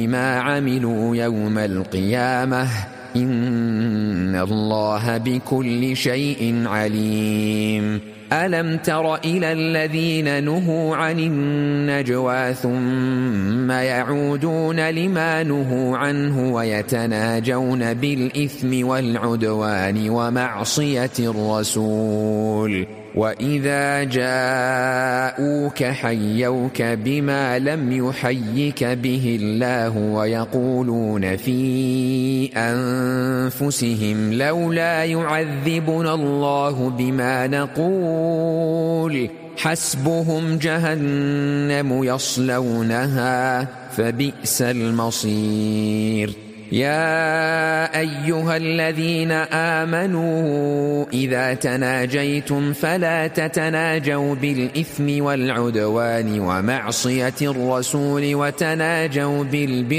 ما عملوا يوم القيامة إن الله بكل شيء عليم. ألم تر إلى الذين نهوا عن النجوى ثم يعودون لما نهوا عنه ويتناجون بالإثم والعدوان ومعصية الرسول وإذا جاءوك حيوك بما لم يحيك به الله ويقولون في أنفسهم لولا يعذبنا الله بما نقول حسبهم جهنم يصلونها فبئس المصير. يا أيها الذين آمنوا إذا تناجيتم فلا تتناجوا بالإثم والعدوان ومعصية الرسول وتناجوا بالبر